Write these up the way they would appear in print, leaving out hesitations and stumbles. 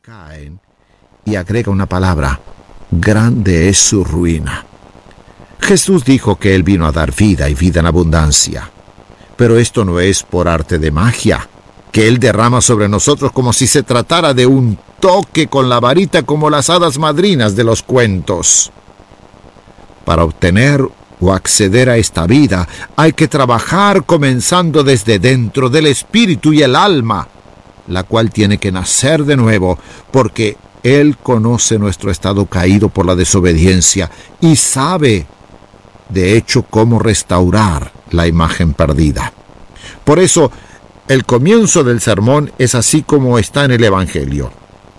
caen, y agrega una palabra: grande es su ruina. Jesús dijo que Él vino a dar vida y vida en abundancia. Pero esto no es por arte de magia, que Él derrama sobre nosotros como si se tratara de un toque con la varita como las hadas madrinas de los cuentos. Para obtener o acceder a esta vida, hay que trabajar comenzando desde dentro del espíritu y el alma, la cual tiene que nacer de nuevo, porque Él conoce nuestro estado caído por la desobediencia y sabe, de hecho, cómo restaurar la imagen perdida. Por eso, el comienzo del sermón es así como está en el Evangelio.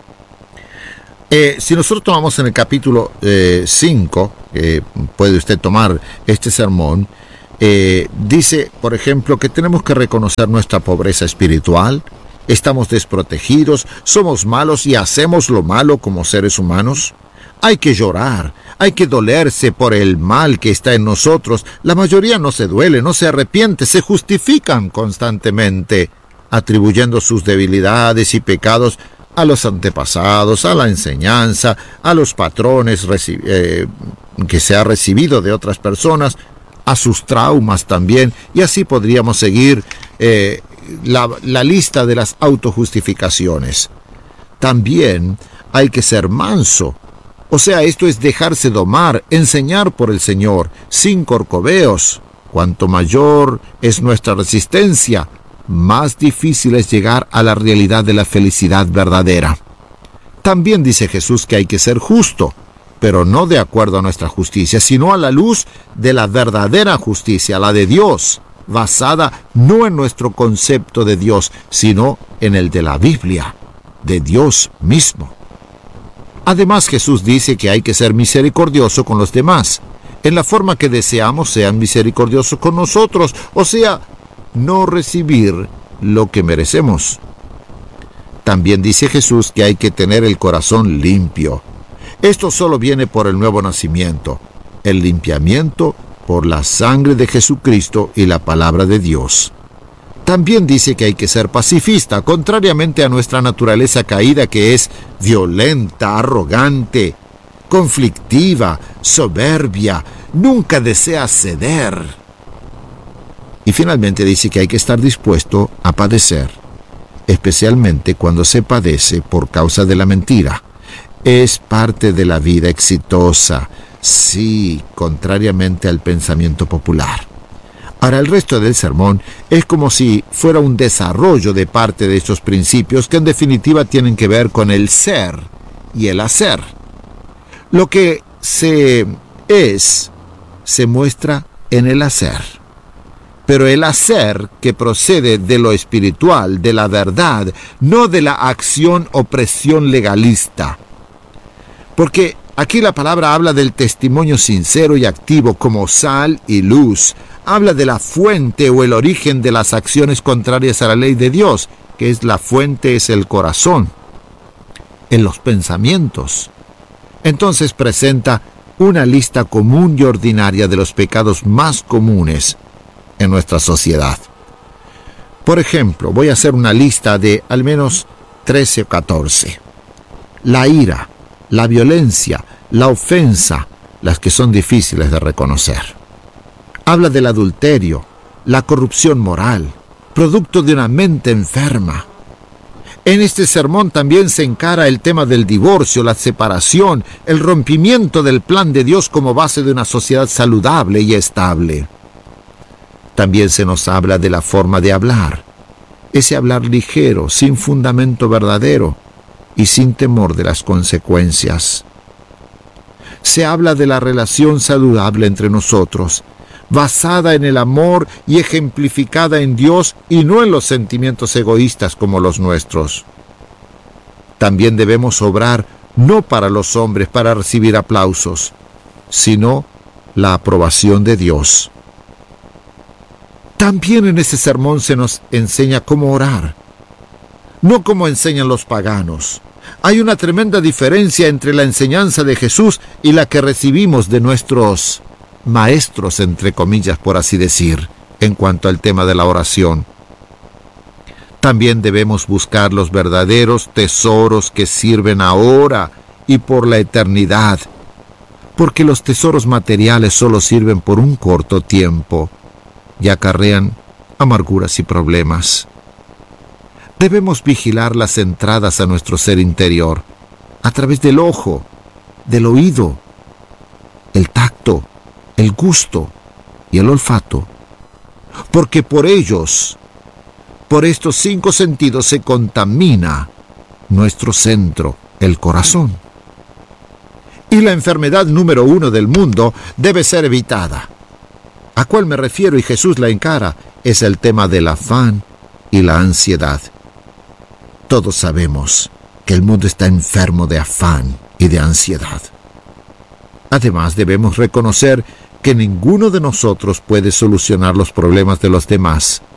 Si nosotros tomamos en el capítulo 5, puede usted tomar este sermón, dice, por ejemplo, que tenemos que reconocer nuestra pobreza espiritual, estamos desprotegidos, somos malos y hacemos lo malo como seres humanos. Hay que llorar, hay que dolerse por el mal que está en nosotros. La mayoría no se duele, no se arrepiente, se justifican constantemente, atribuyendo sus debilidades y pecados a los antepasados, a la enseñanza, a los patrones que se ha recibido de otras personas, a sus traumas también, y así podríamos seguir la lista de las autojustificaciones. También hay que ser manso, o sea, esto es dejarse domar, enseñar por el Señor, sin corcoveos. Cuanto mayor es nuestra resistencia, más difícil es llegar a la realidad de la felicidad verdadera. También dice Jesús que hay que ser justo, pero no de acuerdo a nuestra justicia, sino a la luz de la verdadera justicia, la de Dios, basada no en nuestro concepto de Dios, sino en el de la Biblia, de Dios mismo. Además, Jesús dice que hay que ser misericordioso con los demás, en la forma que deseamos sean misericordiosos con nosotros, o sea, no recibir lo que merecemos. También dice Jesús que hay que tener el corazón limpio. Esto solo viene por el nuevo nacimiento, el limpiamiento por la sangre de Jesucristo y la palabra de Dios. También dice que hay que ser pacifista, contrariamente a nuestra naturaleza caída, que es violenta, arrogante, conflictiva, soberbia, nunca desea ceder. Y finalmente dice que hay que estar dispuesto a padecer, especialmente cuando se padece por causa de la mentira. Es parte de la vida exitosa, sí, contrariamente al pensamiento popular. Ahora, el resto del sermón es como si fuera un desarrollo de parte de estos principios que en definitiva tienen que ver con el ser y el hacer. Lo que se muestra en el hacer. Pero el hacer que procede de lo espiritual, de la verdad, no de la acción o presión legalista. Porque aquí la palabra habla del testimonio sincero y activo como sal y luz. Habla de la fuente o el origen de las acciones contrarias a la ley de Dios, que es la fuente, es el corazón, en los pensamientos. Entonces presenta una lista común y ordinaria de los pecados más comunes en nuestra sociedad. Por ejemplo, voy a hacer una lista de al menos 13 o 14. La ira, la violencia, la ofensa, las que son difíciles de reconocer. Habla del adulterio, la corrupción moral, producto de una mente enferma. En este sermón también se encara el tema del divorcio, la separación, el rompimiento del plan de Dios como base de una sociedad saludable y estable. También se nos habla de la forma de hablar, ese hablar ligero, sin fundamento verdadero y sin temor de las consecuencias. Se habla de la relación saludable entre nosotros, basada en el amor y ejemplificada en Dios y no en los sentimientos egoístas como los nuestros. También debemos obrar no para los hombres para recibir aplausos, sino la aprobación de Dios. También en ese sermón se nos enseña cómo orar, no como enseñan los paganos. Hay una tremenda diferencia entre la enseñanza de Jesús y la que recibimos de nuestros maestros, entre comillas, por así decir, en cuanto al tema de la oración. También debemos buscar los verdaderos tesoros que sirven ahora y por la eternidad, porque los tesoros materiales solo sirven por un corto tiempo y acarrean amarguras y problemas. Debemos vigilar las entradas a nuestro ser interior a través del ojo, del oído, el tacto, el gusto y el olfato, porque por ellos, por estos 5 sentidos se contamina nuestro centro, el corazón. Y la enfermedad número 1 del mundo debe ser evitada. ¿A cuál me refiero? Y Jesús la encara. Es el tema del afán y la ansiedad. Todos sabemos que el mundo está enfermo de afán y de ansiedad. Además, debemos reconocer que ninguno de nosotros puede solucionar los problemas de los demás,